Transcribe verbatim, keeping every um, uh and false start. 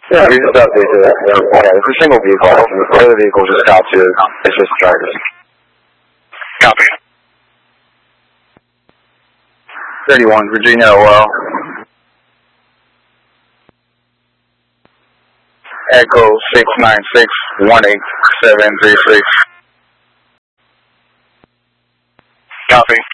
Yeah, we just updated it. Yeah, it's a single vehicle. The other vehicle just stopped here. It's just drivers. Copy. thirty-one, Virginia, well. Echo six nine six one eight seven three six. Copy.